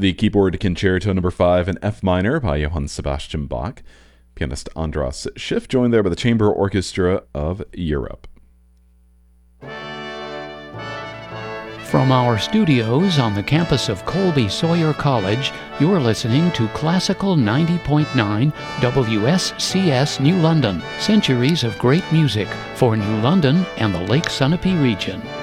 The keyboard Concerto No. 5 in F minor by Johann Sebastian Bach. Pianist Andras Schiff, joined there by the Chamber Orchestra of Europe. From our studios on the campus of Colby Sawyer College, you're listening to Classical 90.9 WSCS New London. Centuries of great music for New London and the Lake Sunapee region.